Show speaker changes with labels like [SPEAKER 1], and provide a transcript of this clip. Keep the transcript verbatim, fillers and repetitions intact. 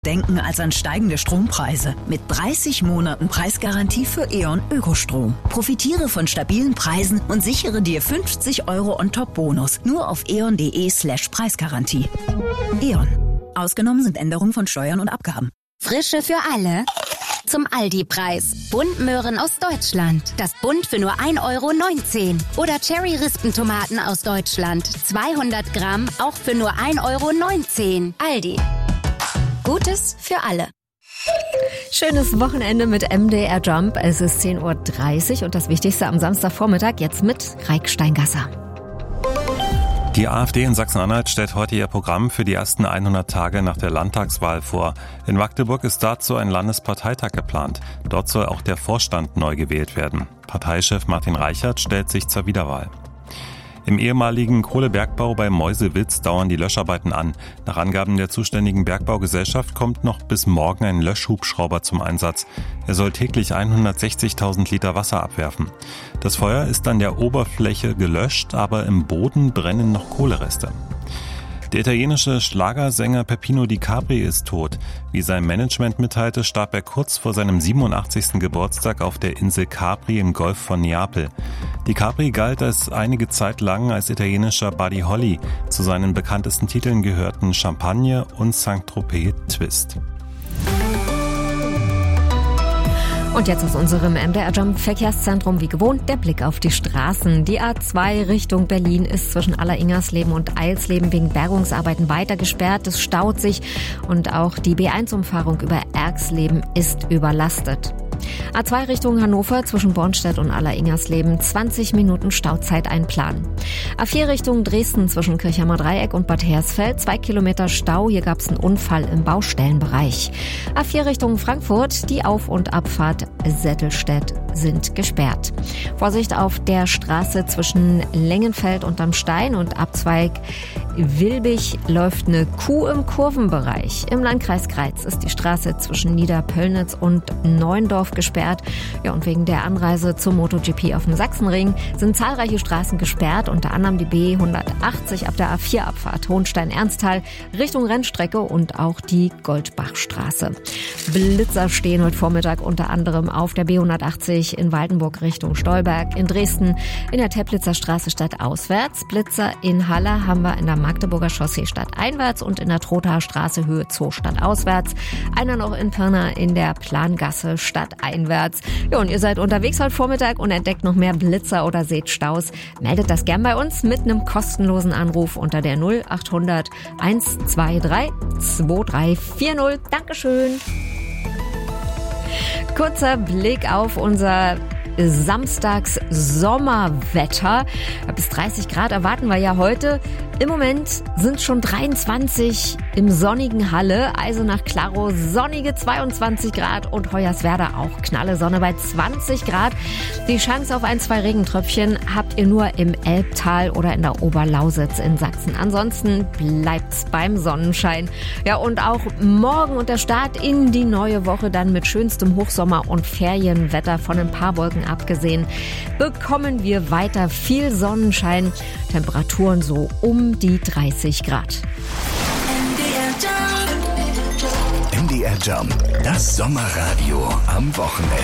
[SPEAKER 1] denken als an steigende Strompreise. Mit dreißig Monaten Preisgarantie für E.ON Ökostrom. Profitiere von stabilen Preisen und sichere dir fünfzig Euro On-Top-Bonus. Nur auf eon.de slash Preisgarantie. E.ON. Ausgenommen sind Änderungen von Steuern und Abgaben.
[SPEAKER 2] Frische für alle. Zum Aldi-Preis. Buntmöhren aus Deutschland. Das Bunt für nur ein Euro neunzehn. Oder Cherry-Rispentomaten aus Deutschland. zweihundert Gramm, auch für nur ein Euro neunzehn. Aldi. Gutes für alle.
[SPEAKER 3] Schönes Wochenende mit M D R Jump. Es ist zehn Uhr dreißig und das Wichtigste am Samstagvormittag jetzt mit Reik Steingasser.
[SPEAKER 4] Die AfD in Sachsen-Anhalt stellt heute ihr Programm für die ersten hundert Tage nach der Landtagswahl vor. In Magdeburg ist dazu ein Landesparteitag geplant. Dort soll auch der Vorstand neu gewählt werden. Parteichef Martin Reichert stellt sich zur Wiederwahl. Im ehemaligen Kohlebergbau bei Meuselwitz dauern die Löscharbeiten an. Nach Angaben der zuständigen Bergbaugesellschaft kommt noch bis morgen ein Löschhubschrauber zum Einsatz. Er soll täglich hundertsechzigtausend Liter Wasser abwerfen. Das Feuer ist an der Oberfläche gelöscht, aber im Boden brennen noch Kohlereste. Der italienische Schlagersänger Peppino Di Capri ist tot. Wie sein Management mitteilte, starb er kurz vor seinem siebenundachtzigsten Geburtstag auf der Insel Capri im Golf von Neapel. Di Capri galt als einige Zeit lang als italienischer Buddy Holly. Zu seinen bekanntesten Titeln gehörten Champagne und Saint-Tropez Twist.
[SPEAKER 3] Und jetzt aus unserem M D R Jump Verkehrszentrum wie gewohnt der Blick auf die Straßen. Die A zwei Richtung Berlin ist zwischen Aller-Ingersleben und Eilsleben wegen Bergungsarbeiten weiter gesperrt. Es staut sich und auch die B eins Umfahrung über Erxleben ist überlastet. A zwei Richtung Hannover zwischen Bornstedt und Aller-Ingersleben zwanzig Minuten Stauzeit einplanen. A vier Richtung Dresden zwischen Kirchheimer Dreieck und Bad Hersfeld zwei Kilometer Stau. Hier gab es einen Unfall im Baustellenbereich. A vier Richtung Frankfurt, die Auf- und Abfahrt Settelstedt sind gesperrt. Vorsicht auf der Straße zwischen Lengenfeld und am Stein und Abzweig Wilbig läuft eine Kuh im Kurvenbereich. Im Landkreis Greiz ist die Straße zwischen Niederpöllnitz und Neuendorf gesperrt. Ja, und wegen der Anreise zum MotoGP auf dem Sachsenring sind zahlreiche Straßen gesperrt, unter anderem die B hundertachtzig ab der A vier Abfahrt Hohenstein-Ernsthal Richtung Rennstrecke und auch die Goldbachstraße. Blitzer stehen heute Vormittag unter anderem auf der B hundertachtzig in Waldenburg Richtung Stolberg, in Dresden in der Teplitzer Straße stadtauswärts. Blitzer in Halle haben wir in der Magdeburger Chaussee stadteinwärts und in der Trothaer Straße Höhe Zoo stadtauswärts. Einer noch in Pirna in der Plangasse stadteinwärts. Ja, und ihr seid unterwegs heute Vormittag und entdeckt noch mehr Blitzer oder seht Staus. Meldet das gern bei uns mit einem kostenlosen Anruf unter der null achthundert hundertzweiundzwanzig zweiunddreißig vierzig. Dankeschön. Kurzer Blick auf unser Samstags Sommerwetter. Bis dreißig Grad erwarten wir ja heute. Im Moment sind schon dreiundzwanzig im sonnigen Halle, Eisenach-Klarow sonnige zweiundzwanzig Grad und Hoyerswerda auch knalle Sonne bei zwanzig Grad. Die Chance auf ein, zwei Regentröpfchen habt ihr nur im Elbtal oder in der Oberlausitz in Sachsen. Ansonsten bleibt's beim Sonnenschein. Ja, und auch morgen und der Start in die neue Woche dann mit schönstem Hochsommer- und Ferienwetter von ein paar Wolken abgesehen, bekommen wir weiter viel Sonnenschein, Temperaturen so um die dreißig Grad.
[SPEAKER 5] M D R Jump, das Sommerradio am Wochenende.